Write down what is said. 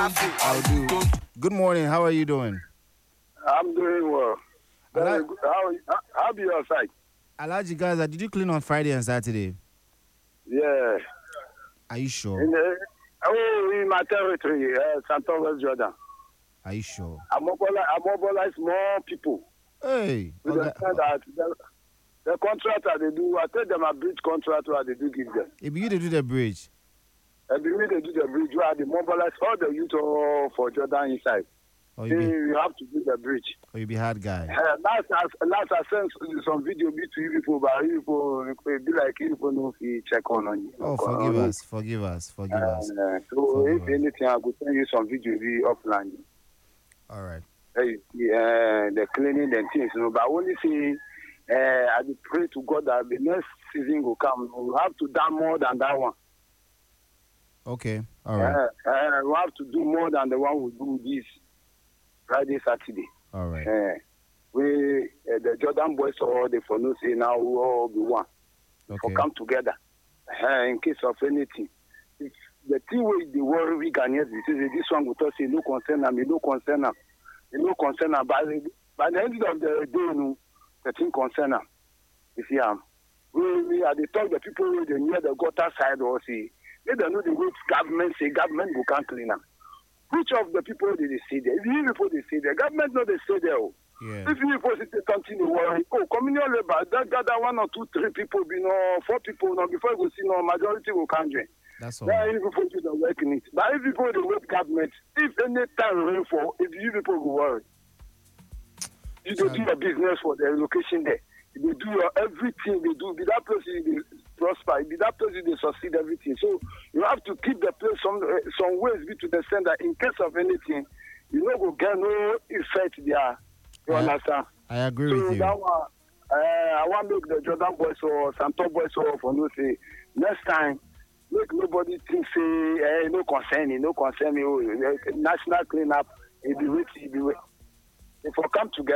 I'll do. Good morning. How are you doing? I'm doing well. Very good. How be your side? Alaji Gaza, did you clean on Friday and Saturday? Yeah. Are you sure? In my territory, Santo West Jordan. Are you sure? I mobilize more people. Hey. To the extent that the contractor they do, I tell them a bridge contractor they do give them. If you to do the bridge. And when they do the bridge, where they mobilize all the youth for Jordan inside. Or you have to do the bridge. Or you be hard guy. Last I sent some video to you people, but you people be like you people know if you check on you. Oh, forgive us. So if anything, I could send you some video be offline. All right. The cleaning and things, but I only say I pray to God that the next season will come. We have to do more than that one. Okay. All right. We have to do more than the one we do this Friday, Saturday. All right. The Jordan boys or the for no say now we all be one. Okay. For come together. In case of anything. If the thing where they worry we Ghanaians, this one will say no concern them, no concern them. No concern them. By the end of the day, no, the thing concern them. You see, we are the talk the people who they near the gutter side or see. They don't know the way government say government will can't clean them. Which of the people did they say there? If you people they say there, government no they say there. Yeah. If you people say continue worry, communal labor, that gather 1 or 2, 3 people, 4 people, before you go see majority will come join. That's all. Then if people do the work in it. But if people they wait government, if any time rainfall, if you people go worry, you do your business for the location there. They do everything they do. Be that place they prosper. Be that place they succeed everything. So you have to keep the place some ways be to the extent that in case of anything, you know go get no effect there. You understand? I agree with you. That one, I want to make the Jordan boys or Santo boys or for no say next time. Make nobody think say no concern me. National cleanup. It be wait. If we come together.